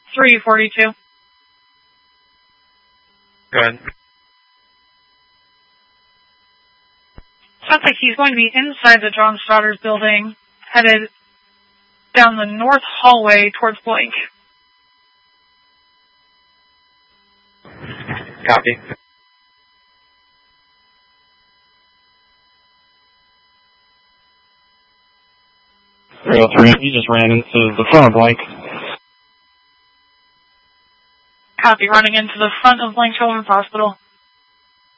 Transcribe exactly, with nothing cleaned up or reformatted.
three forty-two. Go ahead. Sounds like he's going to be inside the John Stoddard building, headed down the north hallway towards Blink. Copy. three oh three, he just ran into the front of Blink. Copy, running into the front of Blink Children's Hospital.